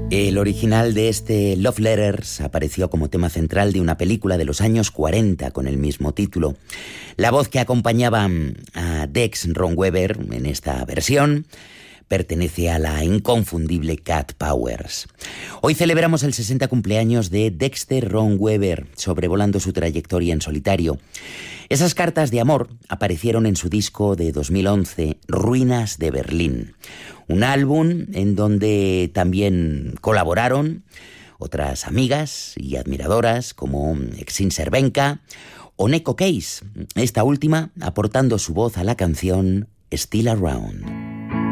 El original de este Love Letters apareció como tema central de una película de los años 40 con el mismo título. La voz que acompañaba a Dex Ron Weber en esta versión pertenece a la inconfundible Cat Powers. Hoy celebramos el 60 cumpleaños de Dexter Ron Weber, sobrevolando su trayectoria en solitario. Esas cartas de amor aparecieron en su disco de 2011, Ruinas de Berlín, un álbum en donde también colaboraron otras amigas y admiradoras como Exin Cervenka o Neko Case, esta última aportando su voz a la canción Still Around.